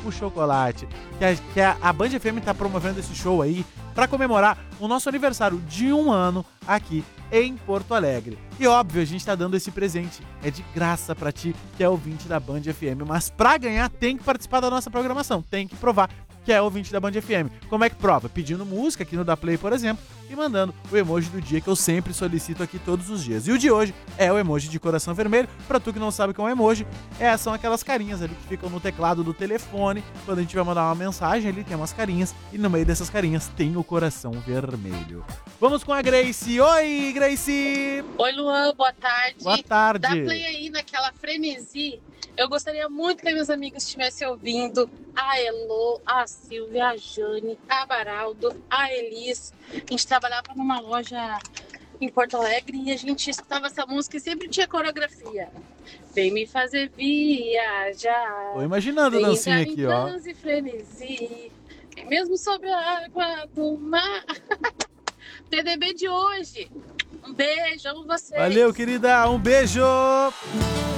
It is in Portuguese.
Chico Chocolate, que a Band FM tá promovendo esse show aí para comemorar o nosso aniversário de 1 ano aqui em Porto Alegre. E óbvio, a gente tá dando esse presente. É de graça pra ti, que é ouvinte da Band FM. Mas pra ganhar, tem que participar da nossa programação. Tem que provar que é ouvinte da Band FM. Como é que prova? Pedindo música aqui no Da Play, por exemplo, e mandando o emoji do dia que eu sempre solicito aqui todos os dias. E o de hoje é o emoji de coração vermelho. Pra tu que não sabe o que é um emoji, são aquelas carinhas ali que ficam no teclado do telefone. Quando a gente vai mandar uma mensagem, ali tem umas carinhas. E no meio dessas carinhas tem o coração vermelho. Vamos com a Grace. Oi, Grace! Oi, Luan, boa tarde. Boa tarde. Dá play aí naquela frenesi. Eu gostaria muito que meus amigos estivessem ouvindo a Elô, a Silvia, a Jane, a Baraldo, a Elis. A gente trabalhava numa loja em Porto Alegre e a gente escutava essa música e sempre tinha coreografia. Vem me fazer viajar. Tô imaginando a dancinha aqui, ó. E frenesi, mesmo sobre a água do mar. TDB de hoje. Um beijo, amo vocês. Valeu, querida. Um beijo.